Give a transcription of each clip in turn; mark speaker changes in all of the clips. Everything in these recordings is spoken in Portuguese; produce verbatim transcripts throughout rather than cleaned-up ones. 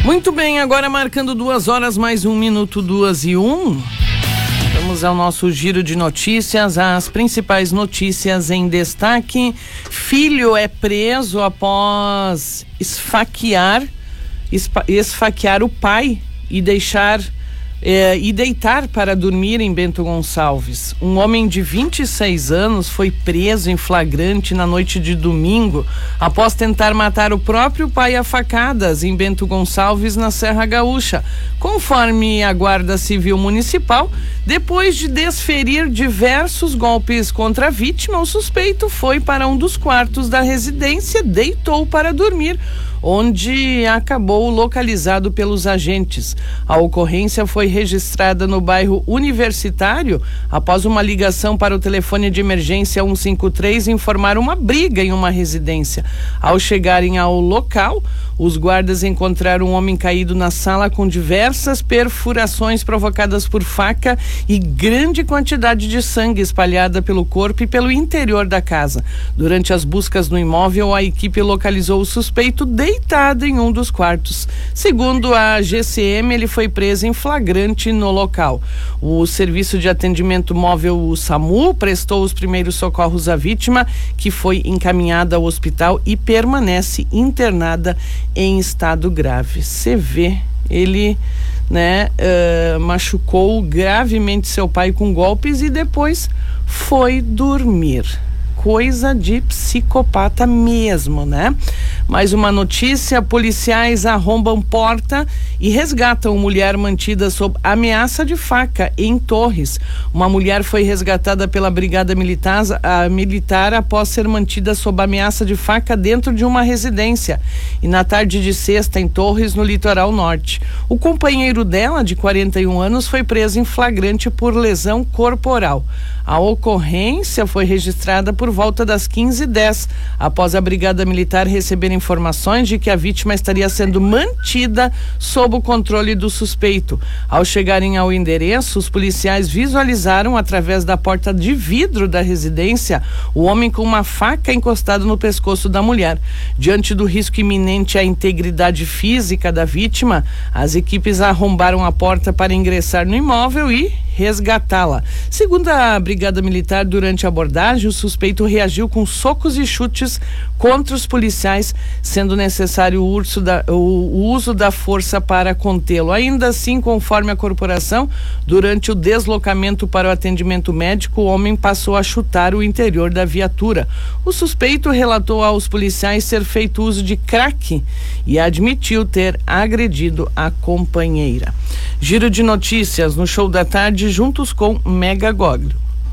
Speaker 1: Muito bem, agora marcando duas horas mais um minuto, duas e um. Vamos ao nosso giro de notícias, as principais notícias em destaque. Filho é preso após esfaquear, esfa, esfaquear o pai e deixar É, e deitar para dormir em Bento Gonçalves. Um homem de vinte e seis anos foi preso em flagrante na noite de domingo após tentar matar o próprio pai a facadas em Bento Gonçalves, na Serra Gaúcha. Conforme a Guarda Civil Municipal, depois de desferir diversos golpes contra a vítima, o suspeito foi para um dos quartos da residência, deitou para dormir, onde acabou localizado pelos agentes. A ocorrência foi registrada no bairro Universitário após uma ligação para o telefone de emergência cento e cinquenta e três informar uma briga em uma residência. Ao chegarem ao local, os guardas encontraram um homem caído na sala com diversas perfurações provocadas por faca e grande quantidade de sangue espalhada pelo corpo e pelo interior da casa. Durante as buscas no imóvel, a equipe localizou o suspeito deitado em um dos quartos. Segundo a G C M, ele foi preso em flagrante no local. O Serviço de Atendimento Móvel, o SAMU, prestou os primeiros socorros à vítima, que foi encaminhada ao hospital e permanece internada em estado grave. Você vê, ele, né, uh, machucou gravemente seu pai com golpes e depois foi dormir. Coisa de psicopata mesmo, né? Mais uma notícia: policiais arrombam porta e resgatam mulher mantida sob ameaça de faca em Torres. Uma mulher foi resgatada pela Brigada Militar, a militar após ser mantida sob ameaça de faca dentro de uma residência. E na tarde de sexta, em Torres, no litoral norte. O companheiro dela, de quarenta e um anos, foi preso em flagrante por lesão corporal. A ocorrência foi registrada por volta das quinze e dez, após a Brigada Militar receber informações de que a vítima estaria sendo mantida sob o controle do suspeito. Ao chegarem ao endereço, os policiais visualizaram, através da porta de vidro da residência, o homem com uma faca encostado no pescoço da mulher. Diante do risco iminente à integridade física da vítima, as equipes arrombaram a porta para ingressar no imóvel e resgatá-la. Segundo a Brigada Militar, durante a abordagem, o suspeito reagiu com socos e chutes contra os policiais, sendo necessário o, urso da, o, o uso da força para contê-lo. Ainda assim, conforme a corporação, durante o deslocamento para o atendimento médico, o homem passou a chutar o interior da viatura. O suspeito relatou aos policiais ter feito uso de crack e admitiu ter agredido a companheira. Giro de notícias no Show da Tarde, juntos com Mega Goglio.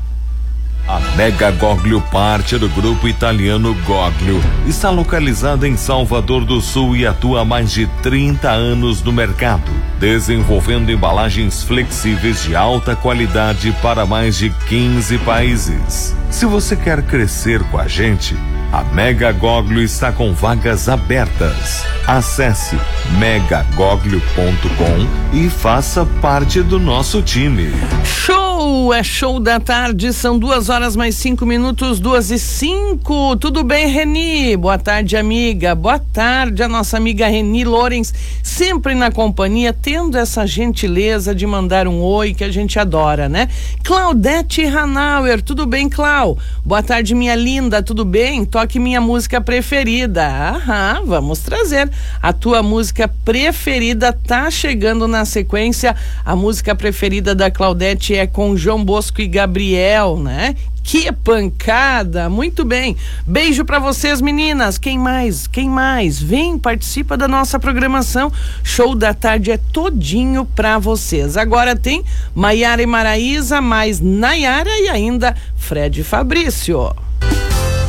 Speaker 2: A Mega Goglio, parte do grupo italiano Goglio, está localizada em Salvador do Sul e atua há mais de trinta anos no mercado, desenvolvendo embalagens flexíveis de alta qualidade para mais de quinze países. Se você quer crescer com a gente, a Mega Goglio está com vagas abertas. Acesse mega goglio ponto com e faça parte do nosso time.
Speaker 1: Show! É Show da Tarde, são duas horas mais cinco minutos, duas e cinco. Tudo bem, Reni? Boa tarde, amiga. Boa tarde, a nossa amiga Reni Lorenz, sempre na companhia, tendo essa gentileza de mandar um oi que a gente adora, né? Claudete Hanauer, tudo bem, Clau? Boa tarde, minha linda, tudo bem? Toque minha música preferida. Aham, vamos trazer. A tua música preferida tá chegando na sequência. A música preferida da Claudete é com João Bosco e Gabriel, né? Que pancada! Muito bem. Beijo pra vocês, meninas. Quem mais? Quem mais? Vem, participa da nossa programação. Show da Tarde é todinho pra vocês. Agora tem Maiara e Maraísa, mais Nayara e ainda Fred Fabrício.